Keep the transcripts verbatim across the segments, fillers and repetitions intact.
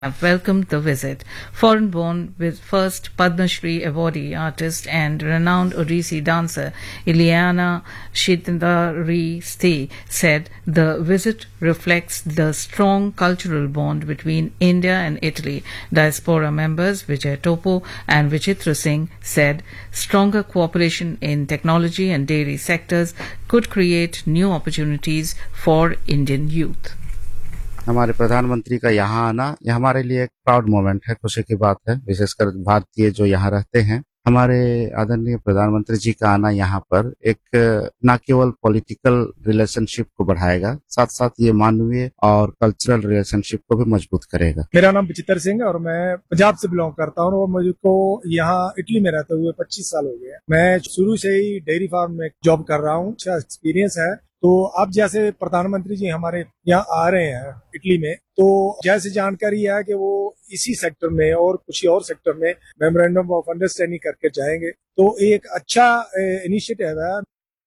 have welcomed the visit. Foreign-born with first Padma Shri awardee artist and renowned Odissi dancer Ileana Shitindari Sti said the visit reflects the strong cultural bond between India and Italy. Diaspora members Vijay Topo and Vichitra Singh said stronger cooperation in technology and dairy sectors could create new opportunities for Indian youth. हमारे प्रधानमंत्री का यहाँ आना यह हमारे लिए एक proud moment है, खुशी की बात है। विशेषकर भारतीय जो यहाँ रहते हैं, हमारे आदरणीय प्रधानमंत्री जी का आना यहाँ पर एक न केवल पॉलिटिकल रिलेशनशिप को बढ़ाएगा, साथ साथ ये मानवीय और कल्चरल रिलेशनशिप को भी मजबूत करेगा। मेरा नाम विचित्र सिंह और मैं पंजाब से बिलोंग करता हूँ और मुझको यहाँ इटली में रहते हुए पच्चीस साल हो गए। मैं शुरू से ही डेयरी फार्म में जॉब कर रहा हूँ, अच्छा एक्सपीरियंस है। तो अब जैसे प्रधानमंत्री जी हमारे यहाँ आ रहे हैं इटली में, तो जैसे जानकारी है कि वो इसी सेक्टर में और कुछ और सेक्टर में मेमोरेंडम ऑफ अंडरस्टैंडिंग करके जाएंगे, तो एक अच्छा इनिशिएटिव है।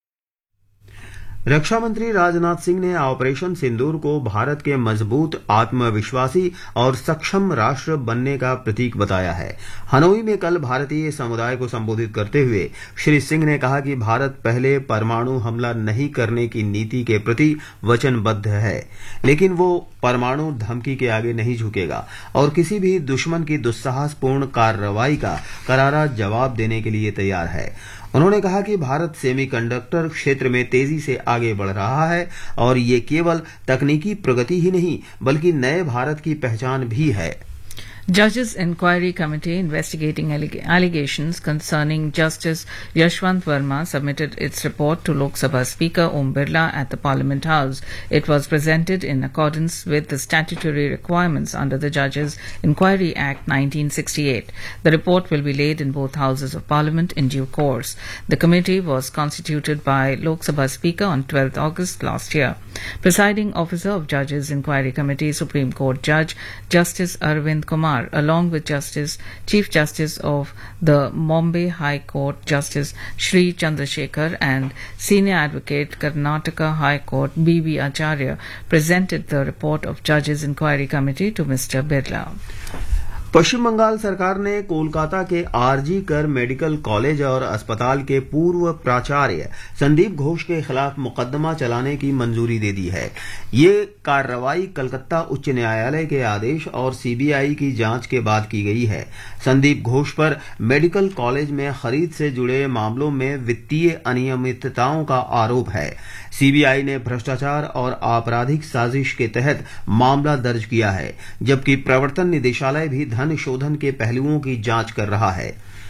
रक्षा मंत्री राजनाथ सिंह ने ऑपरेशन सिंदूर को भारत के मजबूत, आत्मविश्वासी और सक्षम राष्ट्र बनने का प्रतीक बताया है। हनोई में कल भारतीय समुदाय को संबोधित करते हुए श्री सिंह ने कहा कि भारत पहले परमाणु हमला नहीं करने की नीति के प्रति वचनबद्ध है, लेकिन वो परमाणु धमकी के आगे नहीं झुकेगा और किसी भी दुश्मन की दुस्साहसपूर्ण कार्रवाई का करारा जवाब देने के लिए तैयार है। उन्होंने कहा कि भारत सेमीकंडक्टर क्षेत्र में तेजी से आगे बढ़ रहा है और ये केवल तकनीकी प्रगति ही नहीं बल्कि नए भारत की पहचान भी है। Judges Inquiry Committee investigating alleg- allegations concerning Justice Yashwant Verma submitted its report to Lok Sabha Speaker Om Birla at the Parliament House. It was presented in accordance with the statutory requirements under the Judges Inquiry Act nineteen sixty-eight. The report will be laid in both houses of Parliament in due course. The committee was constituted by Lok Sabha Speaker on twelfth August last year. Presiding officer of Judges Inquiry Committee, Supreme Court Judge Justice Arvind Kumar, along with Justice Chief Justice of the Bombay High Court Justice Shri Chandrasekhar and Senior Advocate Karnataka High Court B B Acharya, presented the report of Judges Inquiry Committee to Mister Birla. पश्चिम बंगाल सरकार ने कोलकाता के RG कर medical college और अस्पताल के पूर्व प्राचार्य संदीप घोष के खिलाफ मुकदमा चलाने की मंजूरी दे दी है। ये कार्रवाई कलकत्ता उच्च न्यायालय के आदेश और सीबीआई की जांच के बाद की गई है। संदीप घोष पर मेडिकल कॉलेज में खरीद से जुड़े मामलों में वित्तीय अनियमितताओं का आरोप है। सीबीआई ने भ्रष्टाचार और आपराधिक साजिश के तहत मामला दर्ज किया है, जबकि प्रवर्तन निदेशालय भी धन शोधन के पहलुओं की जांच कर रहा है।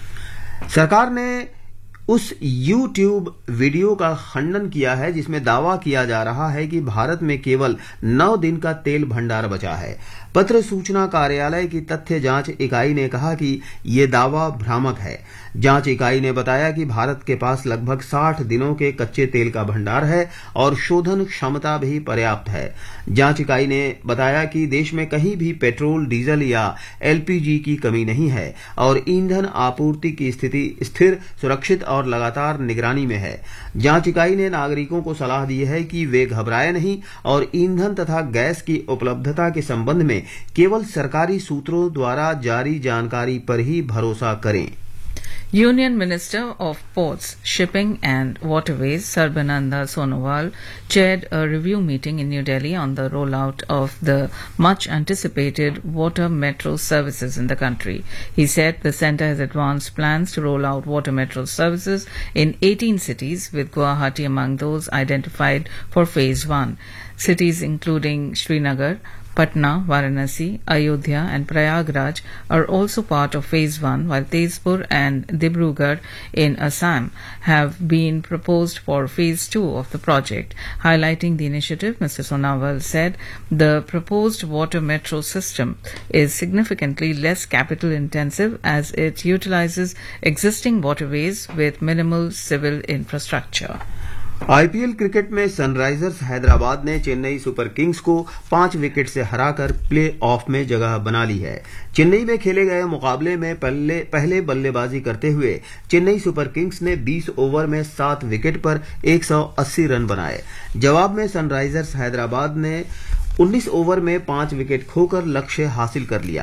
सरकार ने उस यूट्यूब वीडियो का खंडन किया है जिसमें दावा किया जा रहा है कि भारत में केवल नौ दिन का तेल भंडार बचा है। पत्र सूचना कार्यालय की तथ्य जांच इकाई ने कहा कि ये दावा भ्रामक है। जांच इकाई ने बताया कि भारत के पास लगभग साठ दिनों के कच्चे तेल का भंडार है और शोधन क्षमता भी पर्याप्त है। जांच इकाई ने बताया कि देश में कहीं भी पेट्रोल, डीजल या एलपीजी की कमी नहीं है और ईंधन आपूर्ति की स्थिति स्थिर, सुरक्षित और लगातार निगरानी में है। जांच इकाई ने नागरिकों को सलाह दी है कि वे घबराएं नहीं और ईंधन तथा गैस की उपलब्धता के संबंध में केवल सरकारी सूत्रों द्वारा जारी जानकारी पर ही भरोसा करें। Union Minister of Ports, Shipping and Waterways Sarbananda Sonowal chaired a review meeting in New Delhi on the rollout of the much anticipated water metro services in the country. He said the centre has advanced plans to roll out water metro services in eighteen cities, with Guwahati among those identified for phase one. Cities including Srinagar, Patna, Varanasi, Ayodhya and Prayagraj are also part of phase one, while Tezpur and Dibrugarh in Assam have been proposed for phase two of the project. Highlighting the initiative, Mister Sonawal said the proposed water metro system is significantly less capital intensive as it utilizes existing waterways with minimal civil infrastructure. IPL cricket में Sunrisers Hyderabad ने Chennai super Kings को पांच wicket से हराकर play of में जगह बना ली है। चेन्नई में खेले गए मुकाबले में पहले पहले बल्लेबाजी करते हुए चेन्नई सुपर किंग्स ने बीस ओवर में सात विकेट पर एक सौ अस्सी रन बनाए। जवाब में सनराइजर्स हैदराबाद ने उन्नीस ओवर में पांच विकेट खोकर लक्ष्य हासिल कर लिया।